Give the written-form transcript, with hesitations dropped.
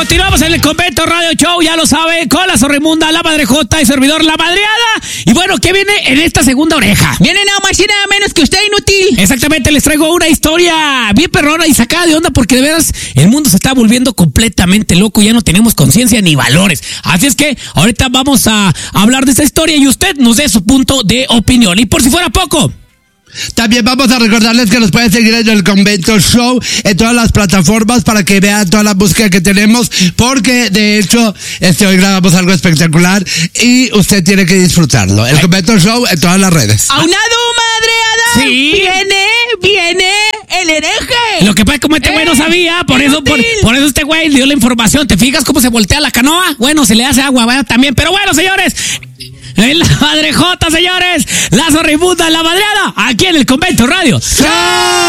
Continuamos en el Convento Radio Show, ya lo sabe, con la Zorrimunda, la Madrejota y servidor La Madreada. Y bueno, ¿qué viene en esta segunda oreja? Viene nada más y nada menos que usted, inútil. Exactamente, les traigo una historia bien perrona y sacada de onda porque de veras el mundo se está volviendo completamente loco, ya no tenemos conciencia ni valores. Así es que ahorita vamos a hablar de esta historia y usted nos dé su punto de opinión. Y por si fuera poco, también vamos a recordarles que nos pueden seguir en el Convento Show en todas las plataformas para que vean toda la música que tenemos, porque de hecho hoy grabamos algo espectacular y usted tiene que disfrutarlo. El Convento Show en todas las redes. ¡Aunado, Madreada! Sí. Viene el hereje. Lo que pasa es que como este güey no sabía, por eso este güey le dio la información. ¿Te fijas cómo se voltea la canoa? Bueno, se le hace agua, ¿verdad? También, pero bueno, señores, en la Madrejota, señores, la Zorrimunda, la Madreada, aquí en el Convento Radio. ¡Chao!